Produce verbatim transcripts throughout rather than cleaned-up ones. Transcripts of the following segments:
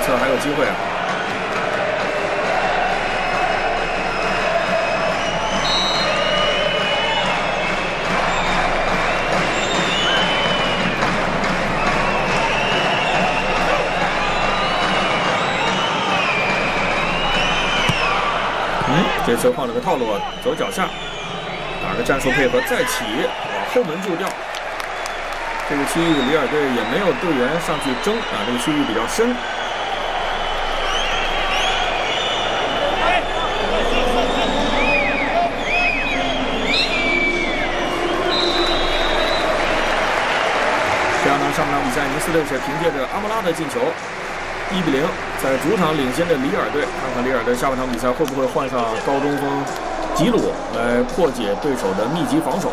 侧还有机会啊。嗯，这次换了个套路，走脚下，打个战术配合再起，往后门助掉。这个区域里尔队也没有队员上去争啊，这个区域比较深。这样呢，上半场比赛尼斯队是凭借着阿莫拉的进球，一比零在主场领先的里尔队。看看里尔队下半场比赛会不会换上高中锋吉鲁来破解对手的密集防守。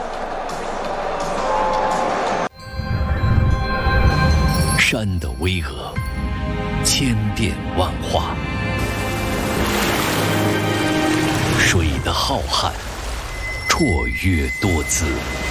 山的巍峨，千变万化；水的浩瀚，绰约多姿。